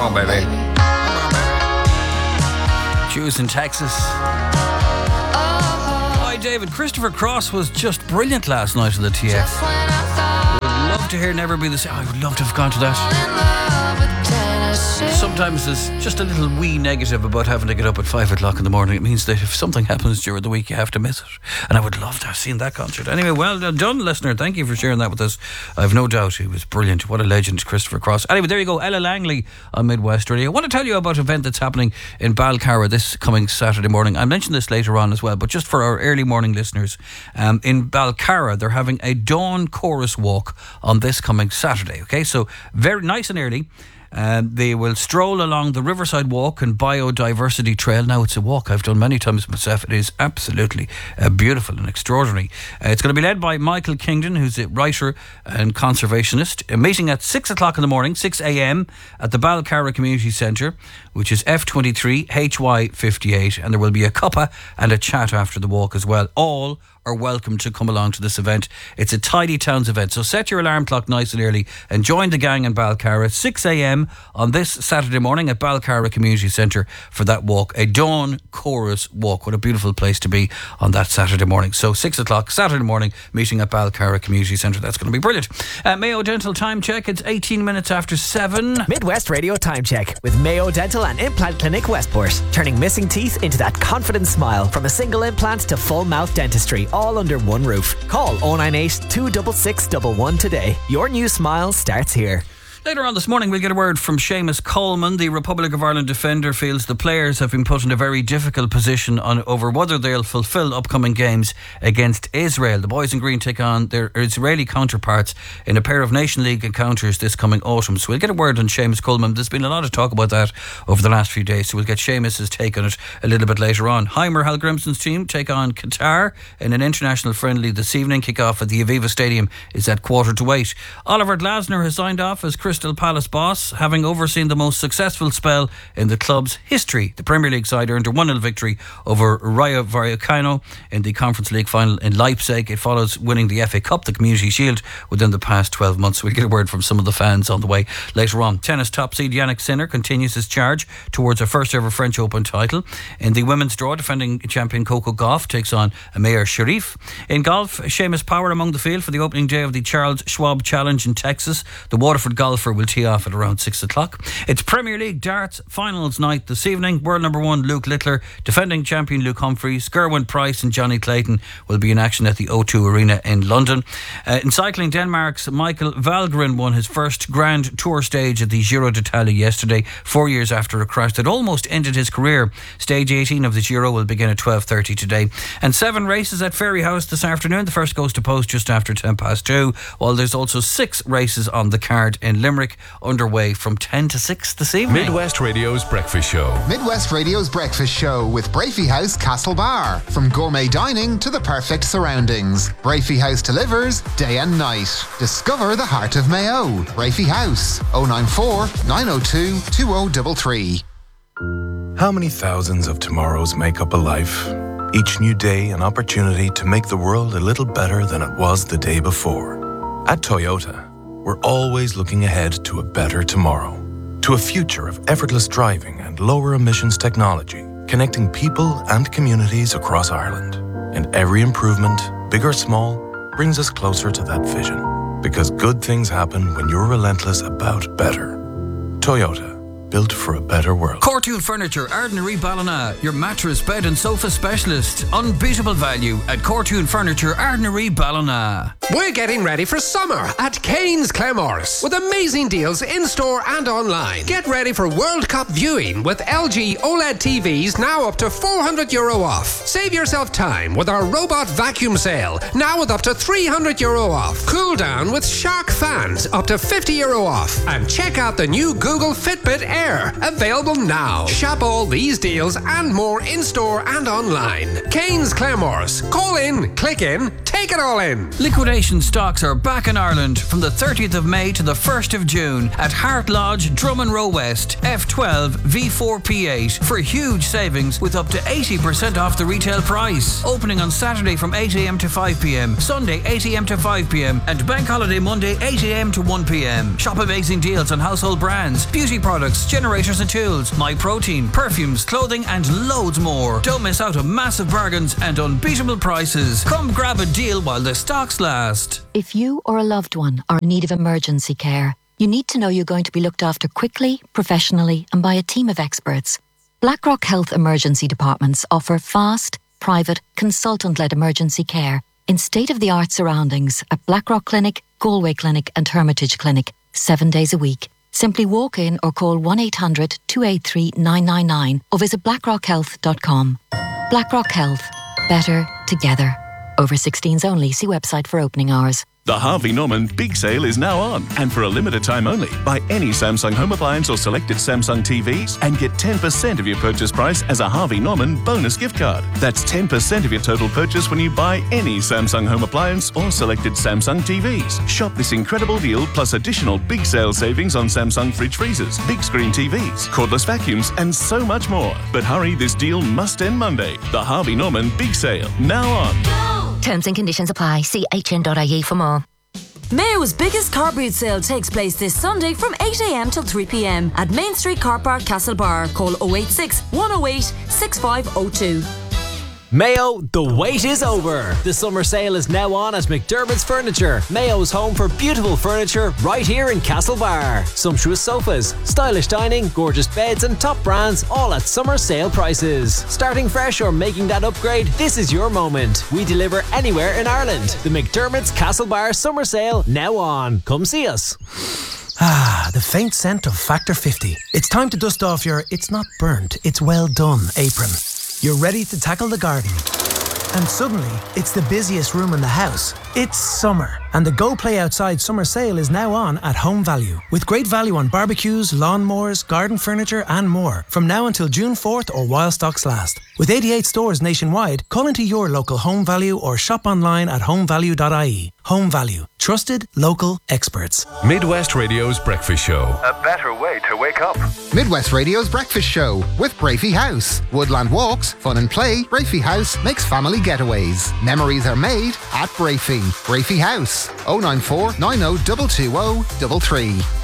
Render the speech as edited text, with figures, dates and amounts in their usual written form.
on, baby. Jews in Texas. Hi, David. Christopher Cross was just brilliant last night on the TF. Would love to hear Never Be the Same. I would love to have gone to that. Sometimes there's just a little wee negative about having to get up at 5 o'clock in the morning. It means that if something happens during the week, you have to miss it. And I would love to have seen that concert. Anyway, well done, listener. Thank you for sharing that with us. I have no doubt he was brilliant. What a legend, Christopher Cross. Anyway, there you go. Ella Langley on Midwest Radio. I want to tell you about an event that's happening in Balcarra this coming Saturday morning. I'll mention this later on as well, but just for our early morning listeners, in Balcarra, they're having a dawn chorus walk on this coming Saturday. Okay, so very nice and early. They will stroll along the Riverside Walk and Biodiversity Trail. Now, it's a walk I've done many times myself. It is absolutely beautiful and extraordinary. It's going to be led by Michael Kingdon, who's a writer and conservationist. A meeting at 6 o'clock in the morning, 6 a.m. at the Balcarra Community Centre, which is F23 HY58. And there will be a cuppa and a chat after the walk as well. All are welcome to come along to this event. It's a Tidy Towns event, so set your alarm clock nice and early and join the gang in Balcarra at 6 a.m. on this Saturday morning at Balcarra Community Centre for that walk, a dawn chorus walk. What a beautiful place to be on that Saturday morning. So 6 o'clock Saturday morning, meeting at Balcarra Community Centre. That's going to be brilliant. Mayo Dental time check. It's 18 minutes after 7. Midwest Radio time check with Mayo Dental and Implant Clinic Westport, turning missing teeth into that confident smile. From a single implant to full mouth dentistry, all under one roof. Call 098 266 11 today. Your new smile starts here. Later on this morning, we'll get a word from Seamus Coleman. The Republic of Ireland defender feels the players have been put in a very difficult position over whether they'll fulfil upcoming games against Israel. The boys in green take on their Israeli counterparts in a pair of Nation League encounters this coming autumn. So we'll get a word on Seamus Coleman. There's been a lot of talk about that over the last few days, so we'll get Seamus's take on it a little bit later on. Heimer Hallgrimsson's team take on Qatar in an international friendly this evening. Kick-off at the Aviva Stadium is at 7:45. Oliver Glasner has signed off as Crystal Palace boss, having overseen the most successful spell in the club's history. The Premier League side earned a 1-0 victory over Rayo Vallecano in the Conference League final in Leipzig. It follows winning the FA Cup, the Community Shield, within the past 12 months. We'll get a word from some of the fans on the way later on. Tennis top seed Yannick Sinner continues his charge towards a first ever French Open title. In the women's draw, defending champion Coco Gauff takes on Amir Sharif. In golf, Seamus Power among the field for the opening day of the Charles Schwab Challenge in Texas. The Waterford golfer will tee off at around 6 o'clock. It's Premier League darts finals night this evening. World number 1 Luke Littler, defending champion Luke Humphries, Gerwyn Price and Johnny Clayton will be in action at the O2 Arena in London. In cycling, Denmark's Michael Valgren won his first Grand Tour stage at the Giro d'Italia yesterday, 4 years after a crash that almost ended his career. Stage 18 of the Giro will begin at 12:30 today. And 7 races at Ferryhouse this afternoon. The first goes to post just after 2:10, while there's also 6 races on the card in Limerick, underway from 10 to 6 this evening. Midwest Radio's Breakfast Show. Midwest Radio's Breakfast Show with Brafey House Castlebar. From gourmet dining to the perfect surroundings, Brafey House delivers day and night. Discover the heart of Mayo. Brafey House, 094 902 2033. How many thousands of tomorrows make up a life? Each new day an opportunity to make the world a little better than it was the day before. At Toyota, we're always looking ahead to a better tomorrow, to a future of effortless driving and lower emissions technology, connecting people and communities across Ireland. And every improvement, big or small, brings us closer to that vision. Because good things happen when you're relentless about better. Toyota. Built for a better world. Cortoon Furniture, Ardnary Ballina, your mattress, bed and sofa specialist. Unbeatable value at Cortoon Furniture, Ardnary Ballina. We're getting ready for summer at Kane's Claremorris with amazing deals in-store and online. Get ready for World Cup viewing with LG OLED TVs now up to €400 off. Save yourself time with our robot vacuum sale, now with up to €300 off. Cool down with Shark fans, up to €50 off. And check out the new Google Fitbit Air, available now. Shop all these deals and more in-store and online. Kane's Claremorris. Call in, click in, take it all in. Liquidate Foundation stocks are back in Ireland from the 30th of May to the 1st of June at Hart Lodge, Drummond Row West, F12 V4P8 for huge savings with up to 80% off the retail price. Opening on Saturday from 8am to 5pm, Sunday 8am to 5pm and Bank Holiday Monday 8am to 1pm. Shop amazing deals on household brands, beauty products, generators and tools, MyProtein, perfumes, clothing and loads more. Don't miss out on massive bargains and unbeatable prices. Come grab a deal while the stocks last. If you or a loved one are in need of emergency care, you need to know you're going to be looked after quickly, professionally and by a team of experts. BlackRock Health Emergency Departments offer fast, private, consultant-led emergency care in state-of-the-art surroundings at Blackrock Clinic, Galway Clinic and Hermitage Clinic, 7 days a week. Simply walk in or call 1-800-283-999 or visit blackrockhealth.com. BlackRock Health. Better together. Over 16s only. See website for opening hours. The Harvey Norman Big Sale is now on, and for a limited time only. Buy any Samsung home appliance or selected Samsung TVs and get 10% of your purchase price as a Harvey Norman bonus gift card. That's 10% of your total purchase when you buy any Samsung home appliance or selected Samsung TVs. Shop this incredible deal plus additional big sale savings on Samsung fridge freezers, big screen TVs, cordless vacuums and so much more. But hurry, this deal must end Monday. The Harvey Norman Big Sale, now on. Terms and conditions apply. See hn.ie for more. Mayo's biggest car boot sale takes place this Sunday from 8am till 3pm at Main Street Car Park, Castlebar. Call 086 108 6502. Mayo, the wait is over. The summer sale is now on at McDermott's Furniture, Mayo's home for beautiful furniture right here in Castlebar. Sumptuous sofas, stylish dining, gorgeous beds and top brands all at summer sale prices. Starting fresh or making that upgrade, this is your moment. We deliver anywhere in Ireland. The McDermott's Castlebar summer sale now on. Come see us. Ah, the faint scent of Factor 50. It's time to dust off your "it's not burnt, it's well done" apron. You're ready to tackle the garden. And suddenly, it's the busiest room in the house. It's summer. And the Go Play Outside summer sale is now on at Home Value. With great value on barbecues, lawnmowers, garden furniture and more. From now until June 4th or while stocks last. With 88 stores nationwide, call into your local Home Value or shop online at homevalue.ie. Home Value. Trusted, local experts. Midwest Radio's Breakfast Show. A better way to wake up. Midwest Radio's Breakfast Show with Brafey House. Woodland walks, fun and play. Brafey House makes family getaways. Memories are made at Brafey. Brafey House. 094 90 220 33.